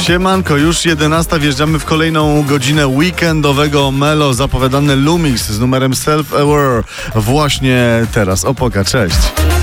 Siemanko, już 11, wjeżdżamy w kolejną godzinę weekendowego Melo, zapowiadany Lumix z numerem Self Aware właśnie teraz. Opoka, cześć.